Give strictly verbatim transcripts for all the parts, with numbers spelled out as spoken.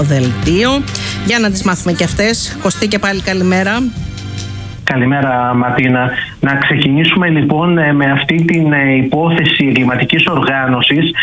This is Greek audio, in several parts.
δελτίο για να τις μάθουμε και αυτές. Κωστή, και πάλι καλημέρα. Καλημέρα Ματίνα. Να ξεκινήσουμε λοιπόν με αυτή την υπόθεση εγκληματικής οργάνωσης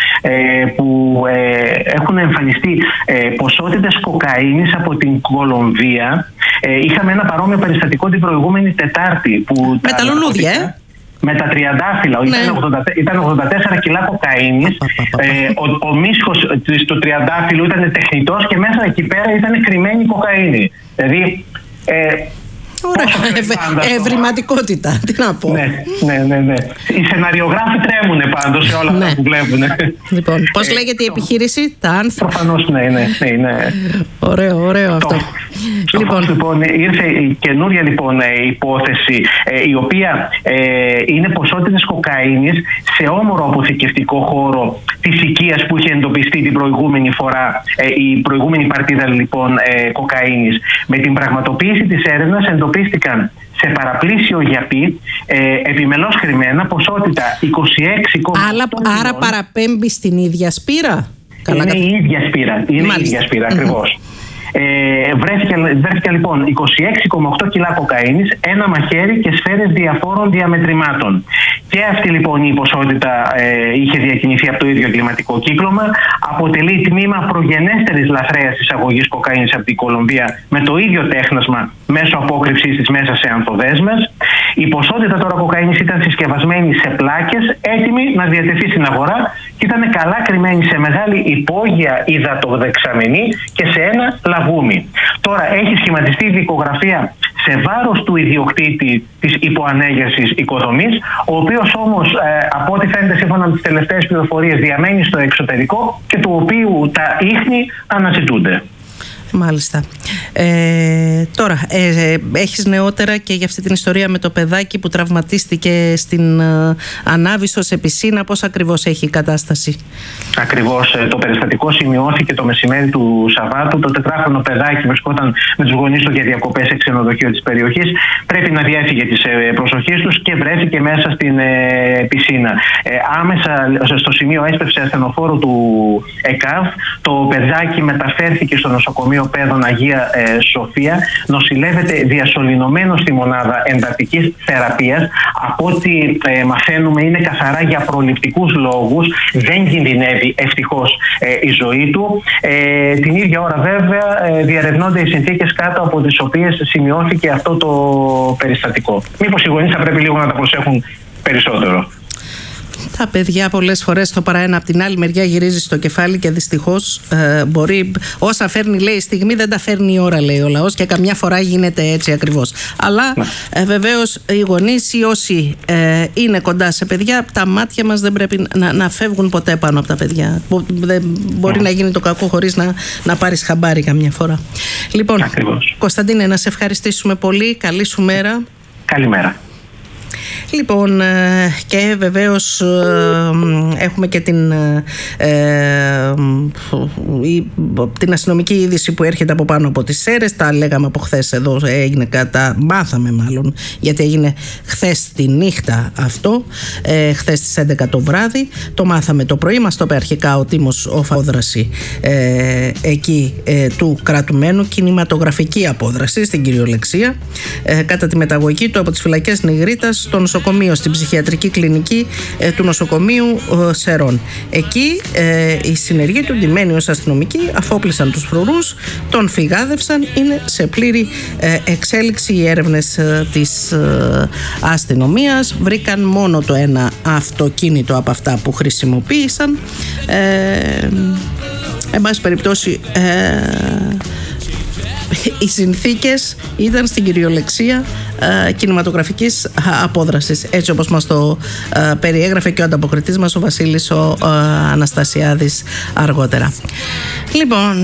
που έχουν εμφανιστεί ποσότητες κοκαίνης από την Κολομβία. Είχαμε ένα παρόμοιο περιστατικό την προηγούμενη Τετάρτη. Που με τα λουλούδια, ε? Με τα τριαντάφυλλα, ναι. ήταν, ογδόντα, ήταν ογδόντα τέσσερα κιλά κοκαίνης. ε, ο, ο μίσχος του τριαντάφυλλου ήταν τεχνητός και μέσα εκεί πέρα ήταν κρυμμένη κοκαίνη. Δηλαδή ε, ωραία, Ευ, ευρηματικότητα, τι να πω. Ναι, ναι, ναι, ναι. Οι σεναριογράφοι τρέμουνε πάντως σε όλα αυτά ναι. που βλέπουν. Λοιπόν, πώς λέγεται η επιχείρηση, τα Άνθη? Προφανώς ναι, ναι, ναι, ναι. Ωραίο, ωραίο αυτό. Στο λοιπόν. λοιπόν, ήρθε η καινούρια λοιπόν υπόθεση, η οποία ε, είναι ποσότητες κοκαίνης σε όμορο αποθηκευτικό χώρο της οικίας που είχε εντοπιστεί την προηγούμενη φορά, ε, η προηγούμενη παρτίδα λοιπόν ε, κοκαίνης. Με την πραγματοποίηση της έρευνας εντοπίστηκαν σε παραπλήσιο γιαπί ε, επιμελώς χρημένα ποσότητα είκοσι έξι κόμμα οκτώ. Άρα παραπέμπει στην ίδια σπήρα. Είναι Καλά, η ίδια σπήρα, είναι η ίδια σπήρα mm-hmm. ακριβώς. Ε, βρέθηκε, βρέθηκε λοιπόν είκοσι έξι κόμμα οκτώ κιλά κοκαίνης, ένα μαχαίρι και σφαίρες διαφόρων διαμετρημάτων. Και αυτή λοιπόν η ποσότητα ε, είχε διακινηθεί από το ίδιο εγκληματικό κύκλωμα. Αποτελεί τμήμα προγενέστερης λαθρέας εισαγωγής κοκαίνης από την Κολομβία με το ίδιο τέχνασμα μέσω απόκρυψης της μέσα σε ανθοδέσμες. Η ποσότητα τώρα κοκαίνης ήταν συσκευασμένη σε πλάκες, έτοιμη να διατεθεί στην αγορά και ήταν καλά κρυμμένη σε μεγάλη υπόγεια υδατοδεξαμενή και σε ένα λαγούμι. Τώρα έχει σχηματιστεί η δικογραφία σε βάρος του ιδιοκτήτη της υποανέγερσης οικοδομής, ο οποίος όμως ε, από ό,τι φαίνεται σύμφωνα με τις τελευταίες πληροφορίες διαμένει στο εξωτερικό και του οποίου τα ίχνη αναζητούνται. Μάλιστα. Ε, τώρα, ε, έχεις νεότερα και για αυτή την ιστορία με το παιδάκι που τραυματίστηκε στην ε, Ανάβησο σε πισίνα. Πώς ακριβώς έχει η κατάσταση? Ακριβώς. Ε, το περιστατικό σημειώθηκε το μεσημέρι του Σαββάτου. Το τετράχρονο παιδάκι βρισκόταν με τους γονείς του για διακοπές σε ξενοδοχείο της περιοχής. Πρέπει να διέφυγε τις ε, προσοχές τους και βρέθηκε μέσα στην ε, πισίνα. Ε, άμεσα στο σημείο έσπευσε ασθενοφόρο του ΕΚΑΒ. Το παιδάκι μεταφέρθηκε στο νοσοκομείο Παιδών Αγία ε, Σοφία. Νοσηλεύεται διασωληνωμένο στη μονάδα εντατικής θεραπείας. Από ό,τι ε, μαθαίνουμε είναι καθαρά για προληπτικούς λόγους. Δεν κινδυνεύει ευτυχώς ε, η ζωή του. Ε, την ίδια ώρα βέβαια ε, διαρευνώνται οι συνθήκες κάτω από τις οποίες σημειώθηκε αυτό το περιστατικό. Μήπως οι γονείς θα πρέπει λίγο να τα προσέχουν περισσότερο. Τα παιδιά πολλές φορές το παραένα από την άλλη μεριά γυρίζει στο κεφάλι και δυστυχώς ε, μπορεί, όσα φέρνει λέει η στιγμή δεν τα φέρνει η ώρα, λέει ο λαός, και καμιά φορά γίνεται έτσι ακριβώς. Αλλά ε, βεβαίως οι γονείς ή όσοι ε, είναι κοντά σε παιδιά, τα μάτια μας δεν πρέπει να, να φεύγουν ποτέ πάνω από τα παιδιά. Δεν μπορεί να γίνει το κακό χωρίς να, να πάρεις χαμπάρι καμιά φορά. Λοιπόν, ακριβώς. Κωνσταντίνε, να σε ευχαριστήσουμε πολύ. Καλή σου μέρα. Καλημέρα. Λοιπόν, και βεβαίως έχουμε και την, ε, την αστυνομική είδηση που έρχεται από πάνω από τις Σέρρες. Τα λέγαμε από χθες εδώ, έγινε κατά, μάθαμε μάλλον, γιατί έγινε χθες τη νύχτα αυτό, ε, χθες στις έντεκα το βράδυ. Το μάθαμε το πρωί, μας το είπε αρχικά ο Τίμος ο Φαόδραση ε, εκεί ε, του κρατουμένου, κινηματογραφική απόδραση στην κυριολεξία, ε, κατά τη μεταγωγή του από τις φυλακές Νιγρίτας στο νοσοκομείο, στην ψυχιατρική κλινική ε, του νοσοκομείου ε, Σερών. Εκεί ε, οι συνεργοί του, ντυμένοι ως αστυνομικοί, αφόπλησαν τους φρουρούς, τον φυγάδευσαν. Είναι σε πλήρη ε, εξέλιξη οι έρευνες ε, της ε, αστυνομίας. Βρήκαν μόνο το ένα αυτοκίνητο από αυτά που χρησιμοποίησαν. Ε, εν πάση περιπτώσει, ε, οι συνθήκες ήταν στην κυριολεξία ε, κινηματογραφικής απόδρασης, έτσι όπως μας το ε, περιέγραφε και ο ανταποκριτής μας ο Βασίλης ο ε, Αναστασιάδης αργότερα. Λοιπόν,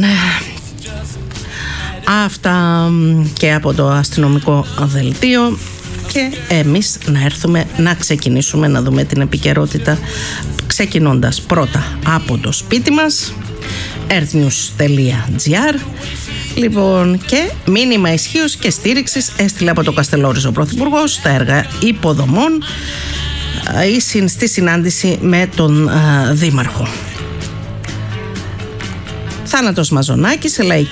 αυτά και από το αστυνομικό δελτίο, και εμείς να έρθουμε να ξεκινήσουμε να δούμε την επικαιρότητα, ξεκινώντας πρώτα από το σπίτι μας, earthnews τελεία gr. Λοιπόν, και μήνυμα ισχύως και στήριξης έστειλε από το Καστελόριζο ο Πρωθυπουργός στα έργα υποδομών ή στη συνάντηση με τον α, Δήμαρχο. Θάνατος Μαζονάκης σε λαϊκή